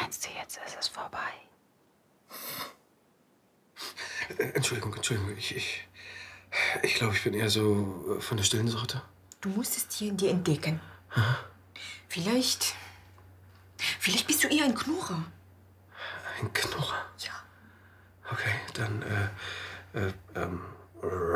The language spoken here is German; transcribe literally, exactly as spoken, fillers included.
Meinst du, jetzt ist es vorbei? Entschuldigung, Entschuldigung. Ich, ich, ich glaube, ich bin eher so von der stillen Sorte. Du musst es hier in dir entdecken. Aha. Vielleicht... Vielleicht bist du eher ein Knurrer. Ein Knurrer? Ja. Okay, dann, äh, äh, ähm,